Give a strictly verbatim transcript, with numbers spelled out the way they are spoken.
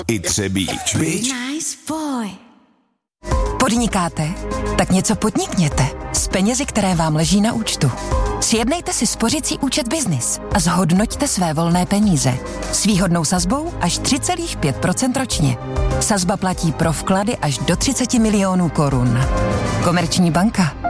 I Třebíč. Nice boy. Podnikáte? Tak něco podnikněte s penězi, které vám leží na účtu. Sjednejte si spořicí účet Business a zhodnoťte své volné peníze. S výhodnou sazbou až tři celá pět procenta ročně. Sazba platí pro vklady až do třicet milionů korun. Komerční banka.